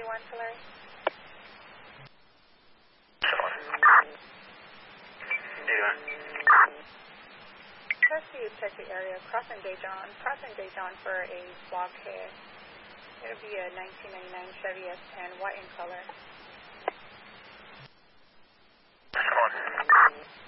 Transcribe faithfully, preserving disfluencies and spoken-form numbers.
one, Tulare. Let's see you check the area. Crossing Dajon. Crossing Dajon for a blockhead. It'll be a nineteen ninety-nine Chevy S ten, white in color.